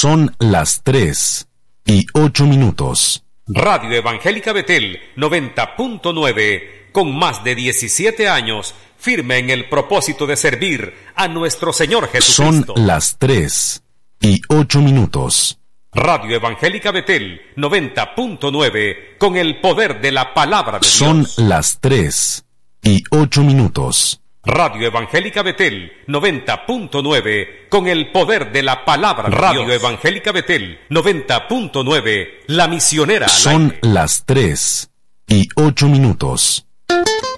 Son las 3:08. Radio Evangélica Betel 90.9, con más de 17 años, firme en el propósito de servir a nuestro Señor Jesucristo. Son las 3:08. Radio Evangélica Betel 90.9, con el poder de la palabra de Dios. Son las 3:08. Radio Evangélica Betel 90.9, con el poder de la palabra de Dios. Radio Evangélica Betel 90.9, la misionera al Son aire. las 3:08.